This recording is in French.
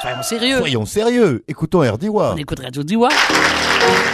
soyons sérieux. Soyons sérieux. Écoutons RDY. On écoute Radio Diwa.